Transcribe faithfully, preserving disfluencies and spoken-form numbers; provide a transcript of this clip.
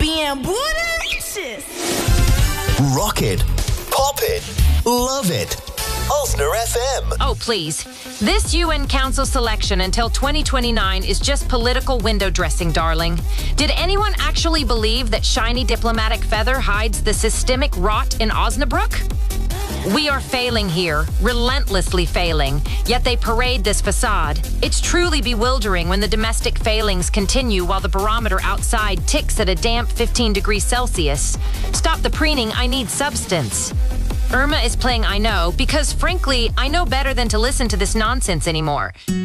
Bien buenas. Rock it, pop it, love it. Osner F M. Oh, please. This U N Council selection until twenty twenty-nine is just political window dressing, darling. Did anyone actually believe that shiny diplomatic feather hides the systemic rot in Osnabrück? We are failing here, relentlessly failing, yet they parade this facade. It's truly bewildering when the domestic failings continue while the barometer outside ticks at a damp fifteen degrees Celsius. Stop the preening, I need substance. Irma is playing I Know because, frankly, I know better than to listen to this nonsense anymore.